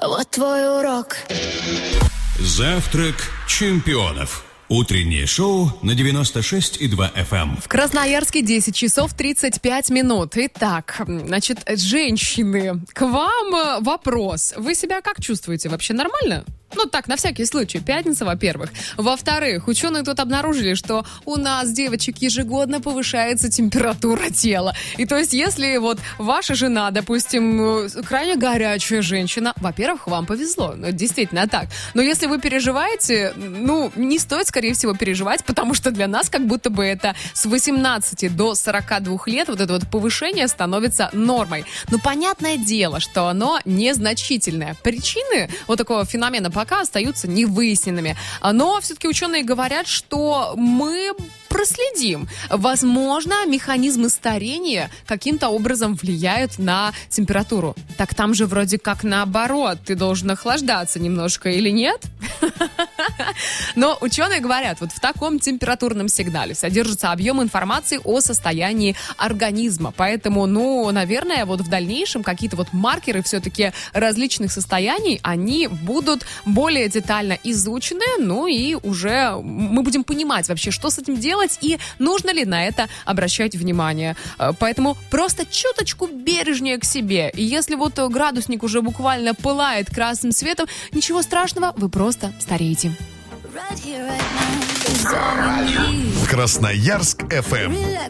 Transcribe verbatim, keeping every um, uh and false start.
Вот твой урок. Завтрак чемпионов. Утреннее шоу на девяносто шесть и два эф эм. В Красноярске десять часов тридцать пять минут. Итак, значит, женщины, к вам вопрос. Вы себя как чувствуете? Вообще нормально? Ну, так, на всякий случай. Пятница, во-первых. Во-вторых, ученые тут обнаружили, что у нас, девочек, ежегодно повышается температура тела. И то есть, если вот ваша жена, допустим, крайне горячая женщина, во-первых, вам повезло. Ну, действительно так. Но если вы переживаете, ну, не стоит, скорее всего, переживать, потому что для нас как будто бы это с восемнадцати до сорока двух лет вот это вот повышение становится нормой. Но понятное дело, что оно незначительное. Причины вот такого феномена пока остаются невыясненными. Но все-таки ученые говорят, что мы проследим. Возможно, механизмы старения каким-то образом влияют на температуру. Так там же вроде как наоборот. Ты должен охлаждаться немножко или нет? Но ученые говорят, вот в таком температурном сигнале содержится объем информации о состоянии организма. Поэтому, ну, наверное, вот в дальнейшем какие-то вот маркеры все-таки различных состояний, они будут более детально изучены, ну и уже мы будем понимать вообще, что с этим делать и нужно ли на это обращать внимание. Поэтому просто чуточку бережнее к себе. И если вот градусник уже буквально пылает красным светом, ничего страшного, вы просто стареете. Красноярск эф эм.